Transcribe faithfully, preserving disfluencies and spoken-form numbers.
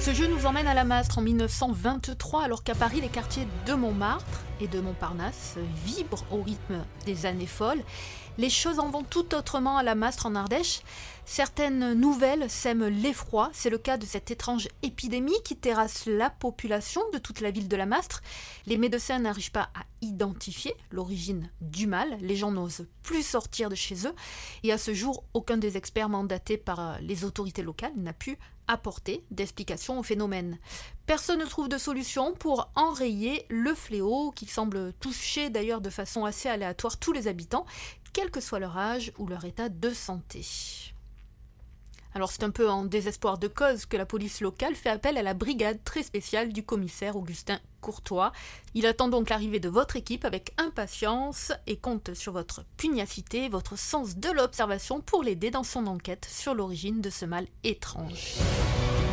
Ce jeu nous emmène à la Mastre en mille neuf cent vingt-trois, alors qu'à Paris, les quartiers de Montmartre et de Montparnasse vibrent au rythme des années folles. Les choses en vont tout autrement à la Mastre en Ardèche. Certaines nouvelles sèment l'effroi. C'est le cas de cette étrange épidémie qui terrasse la population de toute la ville de la Mastre. Les médecins n'arrivent pas à identifier l'origine du mal. Les gens n'osent plus sortir de chez eux. Et à ce jour, aucun des experts mandatés par les autorités locales n'a pu apporter d'explication au phénomène. Personne ne trouve de solution pour enrayer le fléau qui semble toucher d'ailleurs de façon assez aléatoire tous les habitants, quel que soit leur âge ou leur état de santé. Alors c'est un peu en désespoir de cause que la police locale fait appel à la brigade très spéciale du commissaire Augustin Courtois. Il attend donc l'arrivée de votre équipe avec impatience et compte sur votre pugnacité, votre sens de l'observation pour l'aider dans son enquête sur l'origine de ce mal étrange.